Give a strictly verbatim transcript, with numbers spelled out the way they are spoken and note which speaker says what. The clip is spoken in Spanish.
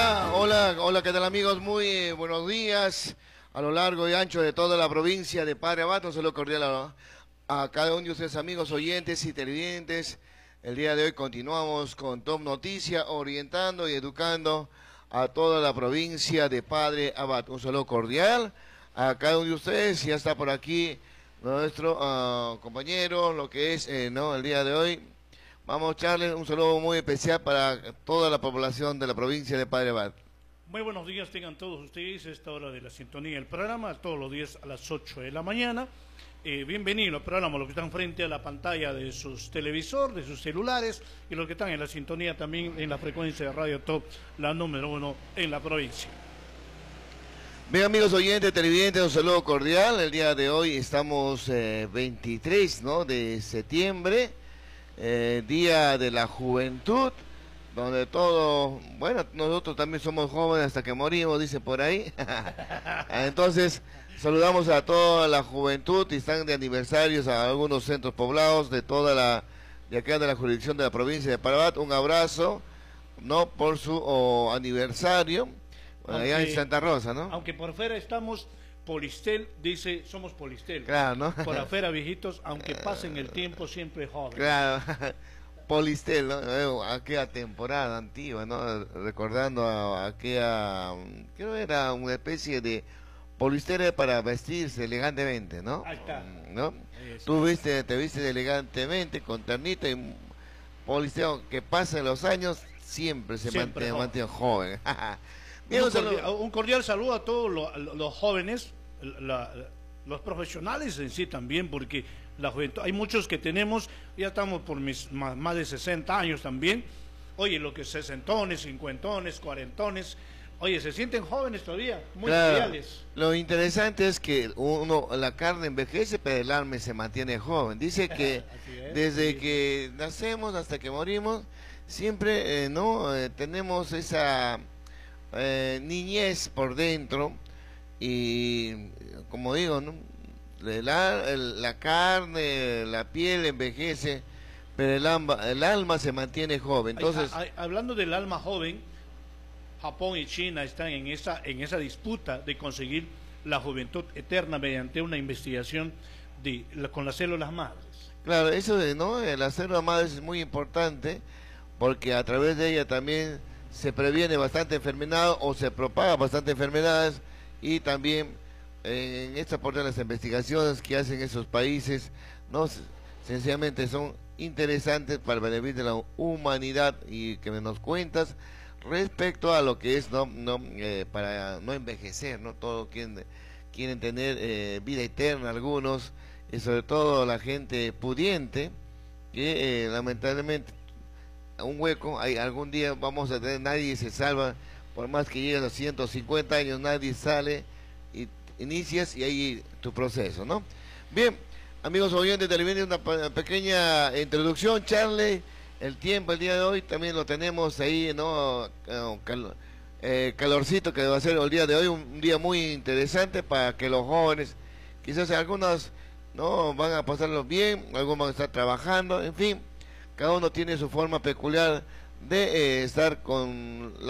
Speaker 1: Hola, hola, hola, ¿qué tal amigos? Muy eh, buenos días a lo largo y ancho de toda la provincia de Padre Abad. Un saludo cordial a, a cada uno de ustedes, amigos oyentes y televidentes. El día de hoy continuamos con Top Noticia, orientando y educando a toda la provincia de Padre Abad. Un saludo cordial a cada uno de ustedes. Ya está por aquí nuestro uh, compañero, lo que es, eh, ¿no? El día de hoy. Vamos a echarle un saludo muy especial para toda la población de la provincia de Padre Abad.
Speaker 2: Muy buenos días tengan todos ustedes a esta hora de la sintonía del programa, todos los días a las ocho de la mañana. Eh, bienvenidos al programa, los que están frente a la pantalla de sus televisores, de sus celulares, y los que están en la sintonía también en la frecuencia de Radio Top, la número uno en la provincia.
Speaker 1: Bien, amigos oyentes, televidentes, un saludo cordial. El día de hoy estamos eh, veintitrés, ¿no?, de septiembre. Eh, Día de la Juventud, donde todo, bueno, nosotros también somos jóvenes hasta que morimos, dice por ahí. Entonces, saludamos a toda la juventud y están de aniversarios a algunos centros poblados de toda la, de acá de la jurisdicción de la provincia de Padre Abad. Un abrazo, ¿no?, por su oh, aniversario, bueno, aunque, allá en Santa Rosa, ¿no?
Speaker 2: Aunque por fuera estamos... Polistel dice, somos Polistel.
Speaker 1: Claro, ¿no?
Speaker 2: Por afuera, viejitos, aunque pasen el tiempo, siempre jóvenes.
Speaker 1: Claro, Polistel, ¿no? Aquella temporada antigua, ¿no? Recordando a, a aquella, creo que era una especie de Polistel para vestirse elegantemente, ¿no?
Speaker 2: Ahí está.
Speaker 1: ¿No? Tú viste, te viste elegantemente, con ternita y Polistel, que pasen los años, siempre se siempre mantiene joven.
Speaker 2: Bien, un, cordial, un cordial saludo a todos los, los jóvenes, la, los profesionales en sí también, porque la juventud, hay muchos que tenemos, ya estamos por mis más, más de sesenta años también, oye, lo que sesentones, cincuentones, cuarentones, oye, se sienten jóvenes todavía, muy
Speaker 1: claro,
Speaker 2: reales.
Speaker 1: Lo interesante es que uno, la carne envejece, pero el alma se mantiene joven. Dice que es, desde sí. que nacemos hasta que morimos, siempre, eh, ¿no?, eh, tenemos esa... Eh, niñez por dentro y como digo, ¿no?, la, el, la carne, la piel envejece, pero el alma, el alma se mantiene joven. Entonces,
Speaker 2: ay, ay, hablando del alma joven, Japón y China están en esa en esa disputa de conseguir la juventud eterna mediante una investigación de con las células madres.
Speaker 1: Claro, eso de no, las células madres es muy importante porque a través de ella también se previene bastante enfermedad o se propaga bastante enfermedades, y también eh, en esta parte de las investigaciones que hacen esos países, no sencillamente son interesantes para el beneficio de la humanidad, y que nos cuentas respecto a lo que es no no eh, para no envejecer, no todos quieren quieren tener eh, vida eterna, algunos, y sobre todo la gente pudiente que eh, lamentablemente un hueco, hay, algún día vamos a tener, nadie se salva, por más que llegues a los ciento cincuenta años, nadie sale, y inicias y ahí tu proceso, ¿no? Bien, amigos oyentes televidentes, una pequeña introducción, Charlie, el tiempo el día de hoy también lo tenemos ahí, ¿no? Cal, eh, calorcito que va a ser el día de hoy, un, un día muy interesante para que los jóvenes, quizás algunos, ¿no?, van a pasarlo bien, algunos van a estar trabajando, en fin. Cada uno tiene su forma peculiar de eh, estar con la